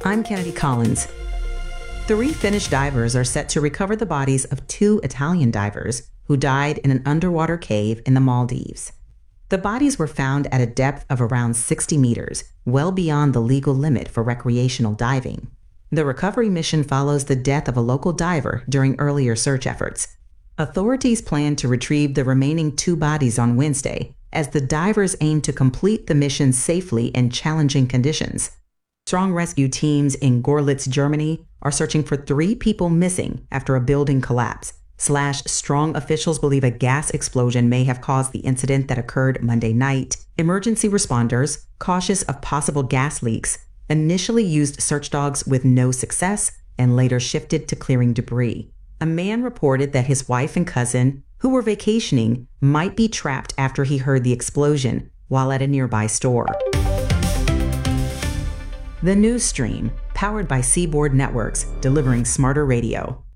I'm Kennedy Collins. 3 Finnish divers are set to recover the bodies of 2 Italian divers who died in an underwater cave in the Maldives. The bodies were found at a depth of around 60 meters, well beyond the legal limit for recreational diving. The recovery mission follows the death of a local diver during earlier search efforts. Authorities plan to retrieve the remaining 2 bodies on Wednesday, as the divers aim to complete the mission safely in challenging conditions. Strong rescue teams in Görlitz, Germany, are searching for 3 people missing after a building collapse. Strong officials believe a gas explosion may have caused the incident that occurred Monday night. Emergency responders, cautious of possible gas leaks, initially used search dogs with no success and later shifted to clearing debris. A man reported that his wife and cousin, who were vacationing, might be trapped after he heard the explosion while at a nearby store. The News Stream, powered by Seaboard Networks, delivering smarter radio.